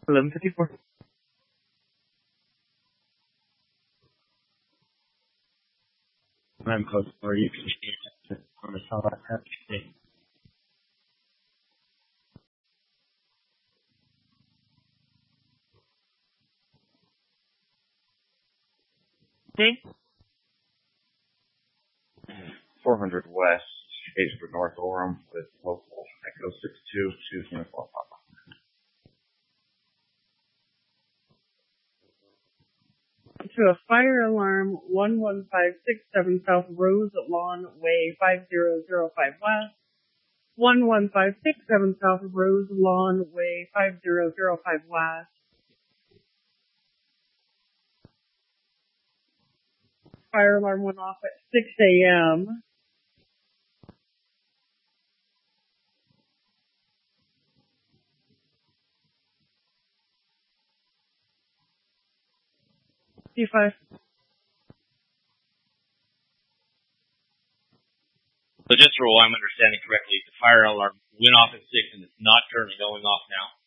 11:54. I'm close, or you can change it on the top of that thing. Okay. 400 West, Hatesburg North Orem with local Echo 62, choose uniform Papa. To a fire alarm 11567 South Rose Lawn Way 5005 West. 11567 South Rose Lawn Way 5005 West. Fire alarm went off at 6 a.m. C5. So just so I'm understanding correctly, the fire alarm went off at 6 and it's not currently going off now.